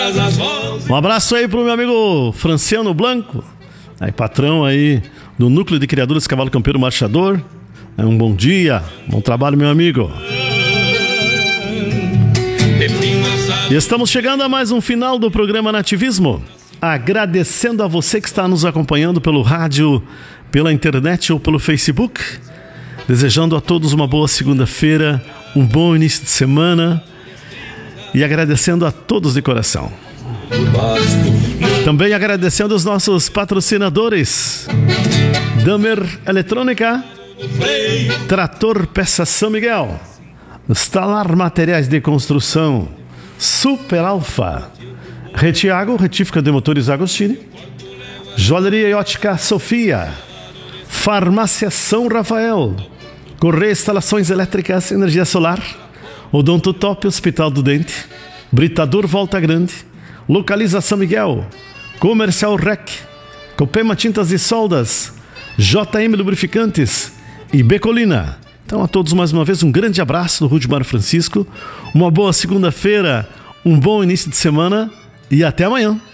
Um abraço aí pro meu amigo Franciano Blanco, aí, patrão aí do Núcleo de Criadores Cavalo Campeiro Marchador. Um bom dia, bom trabalho, meu amigo. E estamos chegando a mais um final do programa Nativismo. Agradecendo a você que está nos acompanhando pelo rádio, pela internet ou pelo Facebook. Desejando a todos uma boa segunda-feira, um bom início de semana. E agradecendo a todos de coração. Também agradecendo os nossos patrocinadores: Damer Eletrônica, Trator Peça São Miguel, Stalar Materiais de Construção, Super Alfa, Retiago, retífica de motores Agostini, Joalheria e Ótica Sofia, Farmácia São Rafael, Correia Instalações Elétricas, Energia Solar, Odonto Top, Hospital do Dente, Britador Volta Grande, Localiza São Miguel, Comercial Rec, Copema Tintas e Soldas, JM Lubrificantes e Becolina. Então a todos mais uma vez um grande abraço do Rudimar Francisco, uma boa segunda-feira, um bom início de semana e até amanhã.